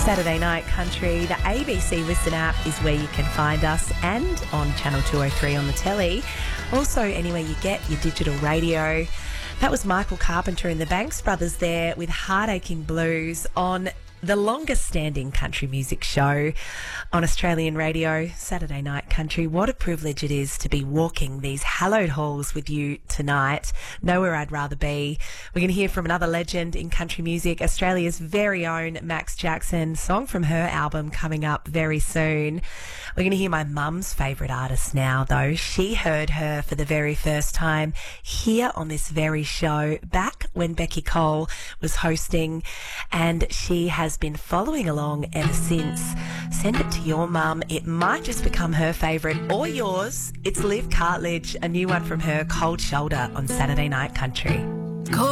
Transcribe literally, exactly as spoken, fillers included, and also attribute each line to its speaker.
Speaker 1: Saturday Night Country. The A B C Listen app is where you can find us, and on Channel two oh three on the telly. Also anywhere you get your digital radio. That was Michael Carpenter and the Banks Brothers there with Heartaching Blues on the longest standing country music show on Australian radio, Saturday Night Country. What a privilege it is to be walking these hallowed halls with you tonight. Nowhere I'd rather be. We're going to hear from another legend in country music, Australia's very own Max Jackson. Song from her album coming up very soon. We're going to hear my mum's favourite artist now, though. She heard her for the very first time here on this very show back when Becky Cole was hosting, and she has been following along ever since. Send it to your mum. It might just become her favourite or yours. It's Liv Cartledge, a new one from her, Cold Shoulder, on Saturday Night Country.